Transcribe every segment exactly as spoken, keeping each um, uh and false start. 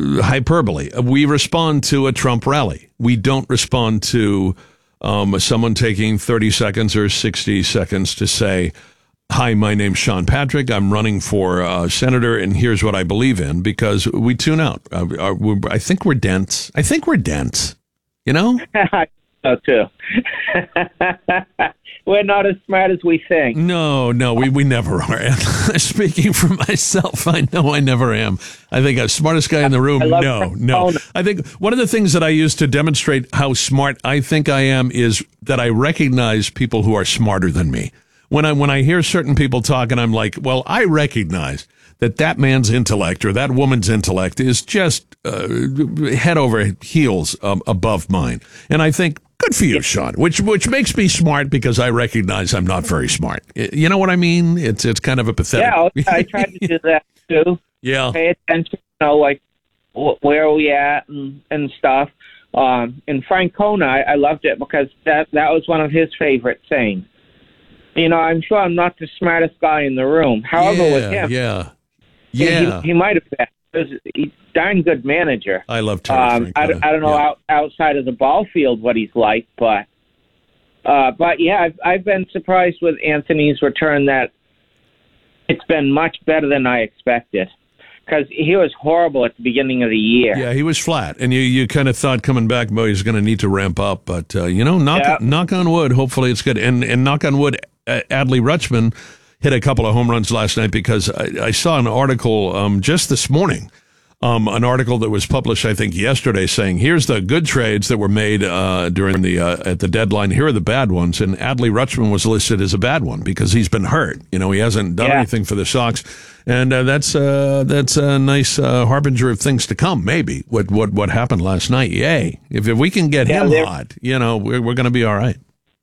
hyperbole. We respond to a Trump rally. We don't respond to um, someone taking thirty seconds or sixty seconds to say, hi, my name's Sean Patrick. I'm running for uh, senator, and here's what I believe in, because we tune out. Uh, uh, I think we're dense. I think we're dense, you know? So too. We're not as smart as we think. No, no, we, we never are. Speaking for myself, I know I never am. I think I'm the smartest guy in the room. No, no. I think one of the things that I use to demonstrate how smart I think I am is that I recognize people who are smarter than me. When I when I hear certain people talk, and I'm like, well, I recognize that that man's intellect or that woman's intellect is just uh, head over heels um, above mine. And I think, good for you, Sean, which which makes me smart because I recognize I'm not very smart. You know what I mean? It's it's kind of a pathetic. Yeah, I try to do that too. Yeah. Pay attention, you know, like where are we at and, and stuff. Um, and Francona, I, I loved it because that, that was one of his favorite sayings. You know, I'm sure I'm not the smartest guy in the room. However, yeah, with him, yeah, yeah, he, he might have been. He's a darn good manager. I love Terry um, I, I don't know yeah. out, outside of the ball field what he's like, but uh, but yeah, I've, I've been surprised with Anthony's return that it's been much better than I expected. Because he was horrible at the beginning of the year. Yeah, he was flat, and you, you kind of thought coming back, boy, he's going to need to ramp up. But uh, you know, knock yeah. knock on wood. Hopefully, it's good. And and knock on wood, Adley Rutschman hit a couple of home runs last night because I, I saw an article um, just this morning, um, an article that was published, I think, yesterday, saying here's the good trades that were made uh, during the uh, at the deadline. Here are the bad ones, and Adley Rutschman was listed as a bad one because he's been hurt. You know, he hasn't done yeah. anything for the Sox. And uh, that's uh, that's a nice uh, harbinger of things to come. Maybe what what what happened last night. Yay! If if we can get yeah, him hot, you know, we're we're going to be all right.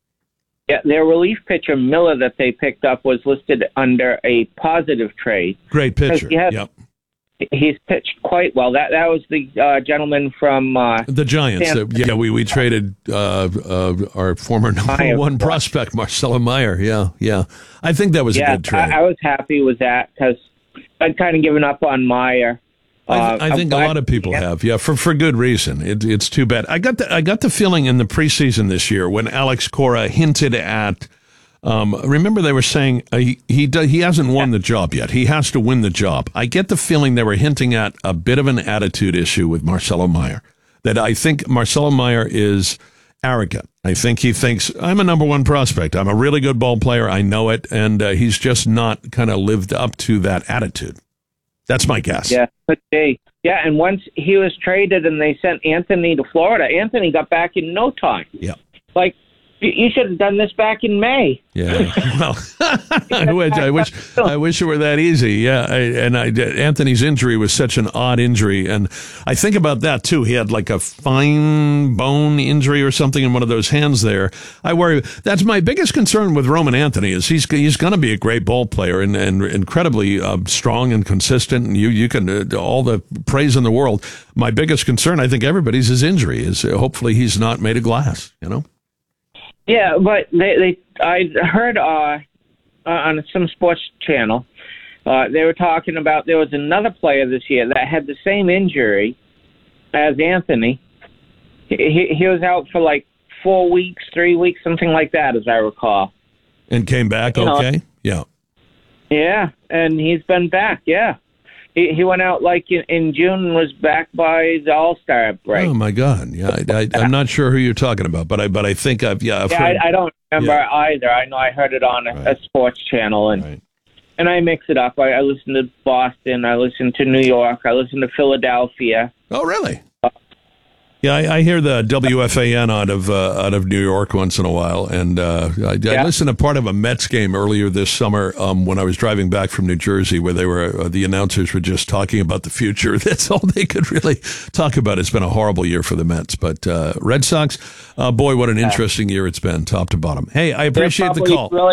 Yeah, their relief pitcher Miller that they picked up was listed under a positive trade. Great pitcher. He has, yep. He's pitched quite well. That that was the uh, gentleman from uh, the Giants. Uh, yeah, we we traded uh, uh, our former number Meyer. one prospect, Marcelo Meyer. Yeah, yeah. I think that was yeah, a good trade. I, I was happy with that because I'd kind of given up on Meyer. I, th- I think uh, a lot of people yeah. have, yeah, for for good reason. It, it's too bad. I got the I got the feeling in the preseason this year when Alex Cora hinted at. Um, remember, they were saying uh, he he, do, he hasn't won the job yet. He has to win the job. I get the feeling they were hinting at a bit of an attitude issue with Marcelo Meyer. That I think Marcelo Meyer is arrogant. I think he thinks I'm a number one prospect. I'm a really good ball player. I know it, and uh, he's just not kind of lived up to that attitude. That's my guess. Yeah, but they, yeah, and once he was traded and they sent Anthony to Florida, Anthony got back in no time. Yeah, like. You should have done this back in May. Yeah, well, I wish, I wish, I wish it were that easy. Yeah, I, and I, Anthony's injury was such an odd injury, and I think about that too. He had like a fine bone injury or something in one of those hands there. I worry. That's my biggest concern with Roman Anthony is he's he's going to be a great ball player and, and incredibly uh, strong and consistent. And you you can uh, all the praise in the world. My biggest concern, I think, everybody's his injury is uh, hopefully he's not made of glass. You know. Yeah, but they, they I heard uh, on some sports channel, uh, they were talking about there was another player this year that had the same injury as Anthony. He, he was out for like four weeks, three weeks, something like that, as I recall. And came back you okay? Know, yeah. Yeah, and he's been back, yeah. He, he went out like in, in June and was back by the All-Star break. Oh my God! Yeah, I, I, I'm not sure who you're talking about, but I but I think I've yeah. I've yeah, heard, I, I don't remember yeah. either. I know I heard it on a, right. a sports channel, and right. and I mix it up. I, I listen to Boston, I listen to New York, I listen to Philadelphia. Oh, really? Uh, yeah, I, I hear the W F A N out of uh, out of New York once in a while, and uh, I, yeah. I listened to part of a Mets game earlier this summer um, when I was driving back from New Jersey, where they were uh, the announcers were just talking about the future. That's all they could really talk about. It's been a horrible year for the Mets, but uh, Red Sox, uh, boy, what an interesting year it's been, top to bottom. Hey, I appreciate the call. Really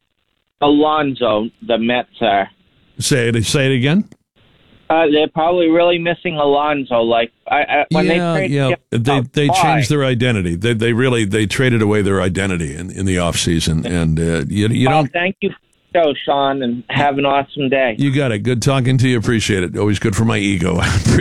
Alonso, the Mets are. Say it. Say it again. Uh, they're probably really missing Alonso. Like I, I, when yeah, they yeah, they they changed their identity. They they really they traded away their identity in, in the off season. And uh, you you oh, don't. Thank you, for the show, Sean, and have an awesome day. You got it. Good talking to you. Appreciate it. Always good for my ego.